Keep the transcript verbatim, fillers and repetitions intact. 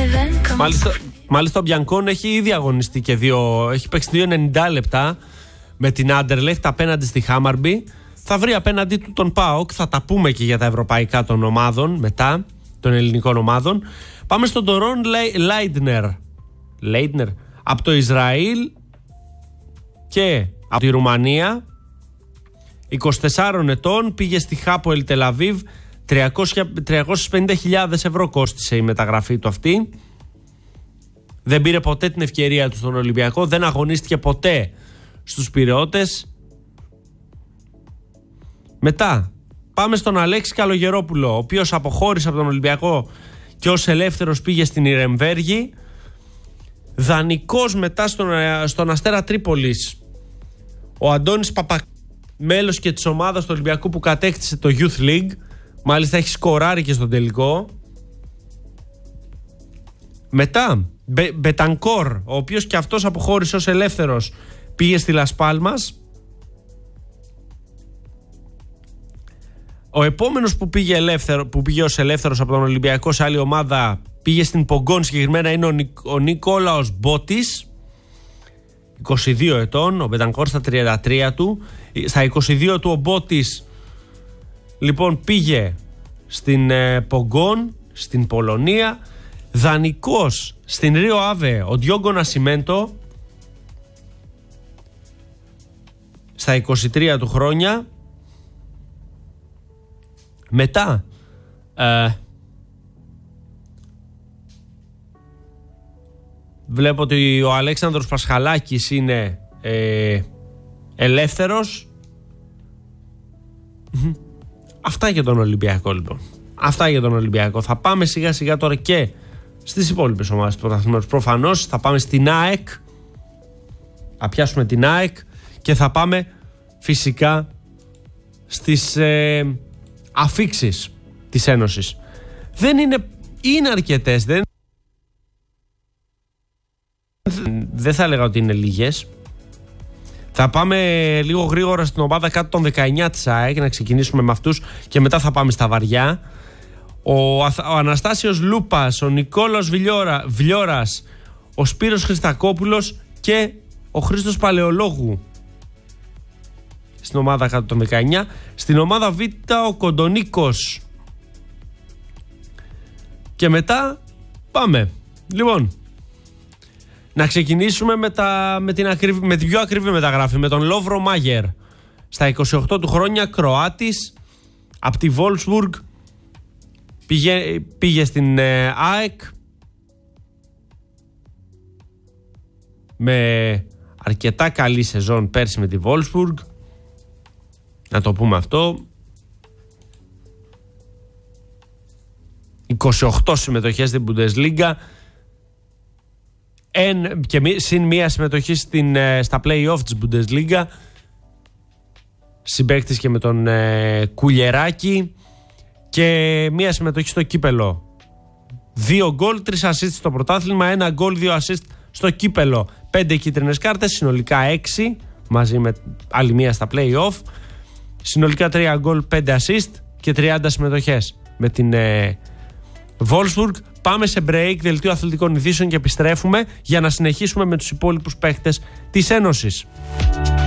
Μάλιστα, μάλιστα ο Μπιανκόν έχει ήδη αγωνιστεί και δύο, έχει παίξει δύο ενενήντα λεπτά με την Άντερλεχτ απέναντι στη Χάμαρμπι. Θα βρει απέναντί του τον ΠΑΟΚ. Θα τα πούμε και για τα ευρωπαϊκά των ομάδων μετά, των ελληνικών ομάδων. Πάμε στον Τορόν Λέιντνερ. Λέιντνερ από το Ισραήλ και από τη Ρουμανία. είκοσι τεσσάρων ετών, πήγε στη Χάποελ Τελαβίβ. τριακόσιες πενήντα χιλιάδες ευρώ κόστισε η μεταγραφή του αυτή. Δεν πήρε ποτέ την ευκαιρία του στον Ολυμπιακό. Δεν αγωνίστηκε ποτέ στους Πειραιώτες. Μετά πάμε στον Αλέξη Καλογερόπουλο, ο οποίος αποχώρησε από τον Ολυμπιακό και ως ελεύθερος πήγε στην Ιρεμβέργη. Δανεικός μετά στον, στον Αστέρα Τρίπολης ο Αντώνης Παπα, μέλος και της ομάδας του Ολυμπιακού που κατέκτησε το Youth League. Μάλιστα έχει σκοράρει και στον τελικό. Μετά Μπε, Μπετανκόρ, ο οποίος και αυτός αποχώρησε ως ελεύθερος, πήγε στη Λας Πάλμας. Ο επόμενος που πήγε, ελεύθερο, που πήγε ως ελεύθερος από τον Ολυμπιακό σε άλλη ομάδα, πήγε στην Πογκόν, συγκεκριμένα είναι ο, Νικ, ο Νικόλαος Μπότης, είκοσι δύο ετών, ο Μπετανκόρ στα τριάντα τρία του. Στα είκοσι δύο του ο Μπότης λοιπόν πήγε στην ε, Πογκόν, στην Πολωνία. Δανεικός στην Ρίο Άβε ο Ντιόγκο Νασιμέντο στα είκοσι τρία του χρόνια. Μετά ε, βλέπω ότι ο Αλέξανδρος Πασχαλάκης είναι ε, ελεύθερος. Αυτά για τον Ολυμπιακό λοιπόν. Αυτά για τον Ολυμπιακό. Θα πάμε σιγά σιγά τώρα και στις υπόλοιπες ομάδες του πρωταθλήματος. Προφανώς θα πάμε στην ΑΕΚ. Θα πιάσουμε την ΑΕΚ και θα πάμε φυσικά στις ε, αφίξεις της Ένωσης. Δεν είναι, είναι αρκετές. Δεν, δεν θα έλεγα ότι είναι λίγες. Θα πάμε λίγο γρήγορα στην ομάδα κάτω των δεκαεννιά της ΑΕΚ, να ξεκινήσουμε με αυτούς και μετά θα πάμε στα βαριά. Ο, ο Αναστάσιος Λούπας, ο Νικόλος Βιλιόρα, Βιλιόρας, ο Σπύρος Χριστακόπουλος και ο Χρήστος Παλαιολόγου στην ομάδα κάτω των δεκαεννιά. Στην ομάδα Β ο Κοντονίκος. Και μετά πάμε. Λοιπόν, να ξεκινήσουμε με, τα, με, την, ακριβή, με την πιο ακριβή μεταγράφη, με τον Λόβρο Μάγερ. Στα είκοσι οκτώ του χρόνια, Κροάτης, από τη Βόλσμπουργκ, πήγε, πήγε στην ε, ΑΕΚ με αρκετά καλή σεζόν πέρσι με τη Βόλσμπουργκ. Να το πούμε αυτό. είκοσι οκτώ συμμετοχές στην Bundesliga. Εν, και συν μία συμμετοχή στην, στα play-off της Bundesliga. Συμπαίκτης και με τον ε, Κουλιεράκη. Και μία συμμετοχή στο κύπελο. Δύο γκολ, τρεις assist στο πρωτάθλημα. Ένα γκολ, δύο assist στο κύπελο. Πέντε κίτρινες κάρτες, συνολικά έξι. Μαζί με άλλη μία στα play-off. Συνολικά τρία γκολ, πέντε assist και τριάντα συμμετοχές με την ε, Wolfsburg. Πάμε σε break, δελτίο αθλητικών ειδήσεων και επιστρέφουμε για να συνεχίσουμε με τους υπόλοιπους παίκτες της Ένωσης.